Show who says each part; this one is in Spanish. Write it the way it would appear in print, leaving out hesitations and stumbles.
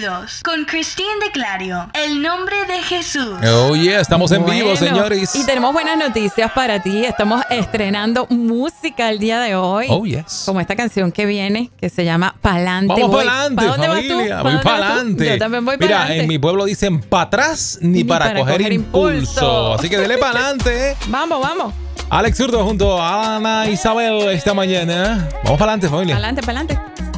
Speaker 1: Dios con Christine de Clario. El nombre de Jesús.
Speaker 2: Oh yeah, estamos en vivo, señores.
Speaker 3: Y tenemos buenas noticias para ti. Estamos estrenando música el día de hoy.
Speaker 2: Oh yes.
Speaker 3: Como esta canción que viene, que se llama Pa'lante.
Speaker 2: Vamos pa'lante,
Speaker 3: ¿Para dónde
Speaker 2: familia.
Speaker 3: vas tú?
Speaker 2: Voy
Speaker 3: ¿Para dónde vas tú?
Speaker 2: pa'lante.
Speaker 3: Yo también voy
Speaker 2: Mira,
Speaker 3: pa'lante.
Speaker 2: en mi pueblo dicen pa' atrás ni para coger impulso. Así que dele pa'lante.
Speaker 3: Vamos, vamos.
Speaker 2: Alex Zurdo junto a Ana Isabel esta mañana. Vamos pa'lante, familia.
Speaker 3: Pa'lante, pa'lante.